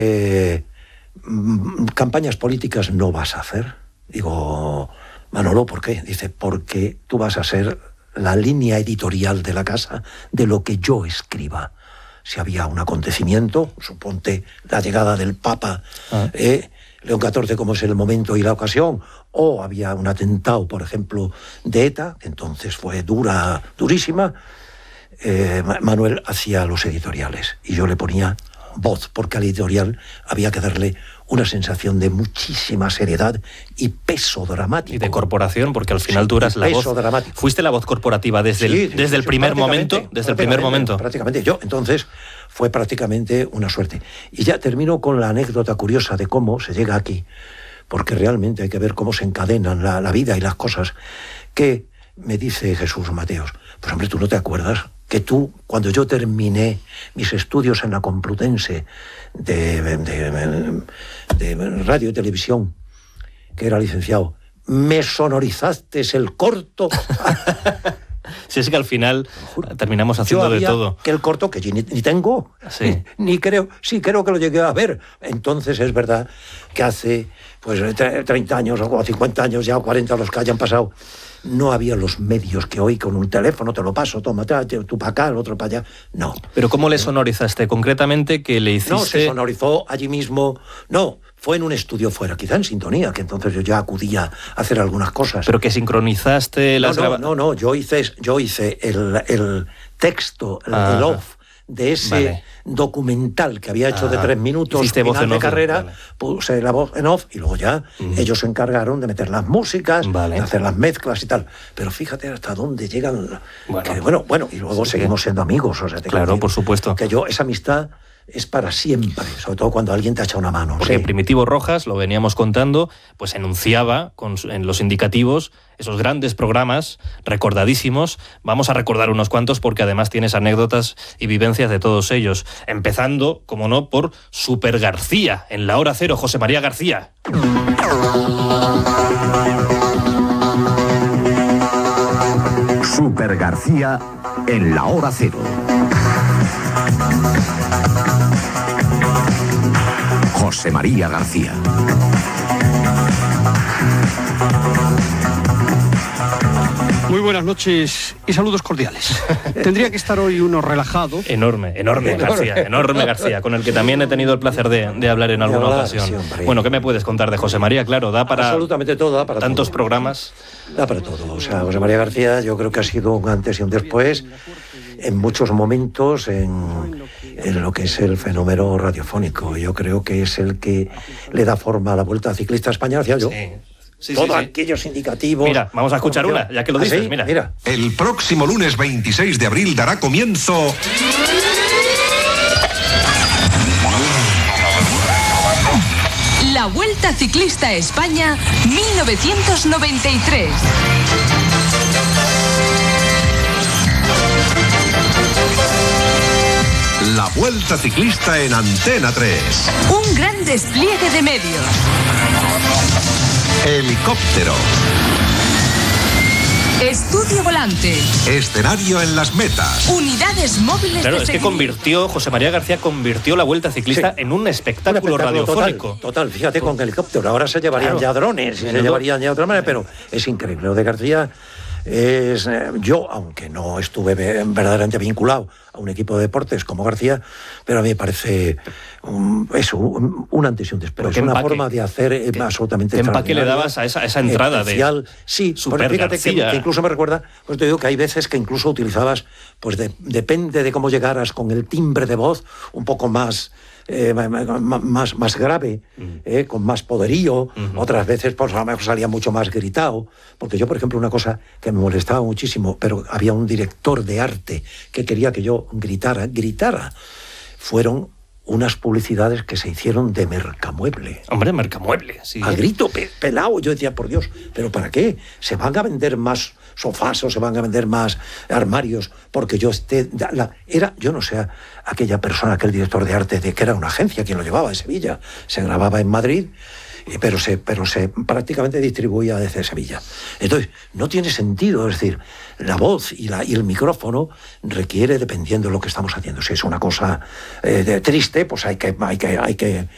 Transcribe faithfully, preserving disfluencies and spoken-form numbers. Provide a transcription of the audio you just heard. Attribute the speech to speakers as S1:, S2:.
S1: Eh, campañas políticas no vas a hacer. Digo, Manolo, ¿por qué? Dice, porque tú vas a ser la línea editorial de la casa de lo que yo escriba. Si había un acontecimiento, suponte la llegada del Papa, ah. eh, León catorce, como es el momento y la ocasión, o había un atentado, por ejemplo, de ETA, que entonces fue dura, durísima, eh, Manuel hacía los editoriales y yo le ponía voz, porque al editorial había que darle una sensación de muchísima seriedad y peso dramático.
S2: Y de corporación, porque al final sí, tú eras la voz. Dramático. Fuiste la voz corporativa desde sí, el, desde el primer momento. Desde el primer momento.
S1: Prácticamente. Yo, entonces, fue prácticamente una suerte. Y ya termino con la anécdota curiosa de cómo se llega aquí, porque realmente hay que ver cómo se encadenan la, la vida y las cosas. Que me dice Jesús Mateos, pues hombre, ¿tú no te acuerdas que tú, cuando yo terminé mis estudios en la Complutense de, de, de, de radio y televisión, que era licenciado, me sonorizaste el corto?
S2: Si es que al final terminamos haciendo de todo.
S1: Que el corto, que yo ni, ni tengo,
S2: sí.
S1: ni, ni creo, sí creo que lo llegué a ver. Entonces es verdad que hace pues treinta años o cincuenta años ya, o cuarenta los que hayan pasado, no había los medios que hoy con un teléfono te lo paso, toma, tú para acá, el otro para allá. No.
S2: ¿Pero cómo le sonorizaste concretamente que le hiciste?
S1: No, se sonorizó allí mismo. No, fue en un estudio fuera, quizá en sintonía, que entonces yo ya acudía a hacer algunas cosas.
S2: ¿Pero que sincronizaste las
S1: no, no,
S2: grabaciones?
S1: No, no, yo hice, yo hice el, el texto, el, el off de ese vale. documental que había hecho ah, de tres minutos,
S2: final voz en
S1: de
S2: off,
S1: carrera,
S2: vale.
S1: puse la voz en off y luego ya uh-huh. ellos se encargaron de meter las músicas,
S2: vale.
S1: de hacer las mezclas y tal. Pero fíjate hasta dónde llegan.
S2: Bueno,
S1: que, bueno, bueno, y luego sí, seguimos siendo amigos. O sea, te
S2: claro,
S1: decir,
S2: por supuesto.
S1: Que yo, esa amistad es para siempre, sobre todo cuando alguien te ha echado una mano.
S2: Porque
S1: sí.
S2: Primitivo Rojas, lo veníamos contando, pues enunciaba con, en los indicativos esos grandes programas recordadísimos. Vamos a recordar unos cuantos porque además tienes anécdotas y vivencias de todos ellos. Empezando, como no, por Super García, en la hora cero, José María García.
S3: Super García en la hora cero. José María García.
S4: Muy buenas noches y saludos cordiales. Tendría que estar hoy uno relajado.
S2: Enorme, enorme García, enorme García, con el que también he tenido el placer de, de hablar en alguna hablar, ocasión. Sí, bueno, ¿qué me puedes contar de José María? Claro, da para
S1: absolutamente todo, da para
S2: tantos
S1: todo.
S2: programas.
S1: Da para todo. O sea, José María García yo creo que ha sido un antes y un después en muchos momentos en, en lo que es el fenómeno radiofónico. Yo creo que es el que le da forma a la Vuelta Ciclista a España, decía yo.
S2: Sí. Sí,
S1: Todos
S2: sí, sí.
S1: aquellos indicativos.
S2: Mira, vamos a escuchar una, ya que lo dices.
S1: ¿Ah, sí?
S2: Mira.
S1: Mira.
S5: El próximo lunes veintiséis de abril dará comienzo
S6: la Vuelta Ciclista a España mil novecientos noventa y tres.
S5: La Vuelta Ciclista en Antena tres.
S6: Un gran despliegue de medios.
S5: Helicóptero.
S6: Estudio volante.
S5: Escenario en las metas.
S6: Unidades móviles.
S2: Claro,
S6: de
S2: es que convirtió, José María García convirtió la Vuelta Ciclista sí. en un espectáculo, un espectáculo radiofónico.
S1: Total, total, fíjate con el helicóptero. Ahora se llevarían claro. ya drones y se llevarían ya de otra manera, pero es increíble. Lo de García es. Eh, yo, aunque no estuve verdaderamente vinculado a un equipo de deportes como García, pero a mí me parece un, eso, un, un antes y un después. Es una forma de hacer eh,
S2: ¿Qué,
S1: absolutamente
S2: ¿Qué empaque le dabas a esa, a esa entrada
S1: especial?
S2: de
S1: Sí,
S2: Super
S1: fíjate que,
S2: García.
S1: que incluso me recuerda, pues te digo que hay veces que incluso utilizabas, pues de, depende de cómo llegaras con el timbre de voz, un poco más... Eh, más, más grave, eh, con más poderío, uh-huh. otras veces pues a lo mejor salía mucho más gritado, porque yo, por ejemplo, una cosa que me molestaba muchísimo, pero había un director de arte que quería que yo gritara, gritara, fueron unas publicidades que se hicieron de Mercamueble.
S2: Hombre, Mercamueble, sí.
S1: Al grito pe- pelado, yo decía, por Dios, ¿pero para qué? ¿Se van a vender más sofás o se van a vender más armarios porque yo esté... La, era, yo no sé, aquella persona, aquel director de arte, de que era una agencia quien lo llevaba de Sevilla, se grababa en Madrid, pero se, pero se prácticamente distribuía desde Sevilla. Entonces, no tiene sentido, es decir, la voz y, la, y el micrófono requiere, dependiendo de lo que estamos haciendo. Si es una cosa eh, de, triste, pues hay que, hay, que, hay que